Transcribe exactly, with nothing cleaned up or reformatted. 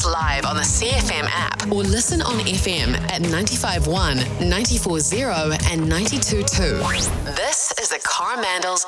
us live on the C F M app or listen on F M at ninety-five point one, ninety-four point zero and ninety-two point two. This is the Coromandels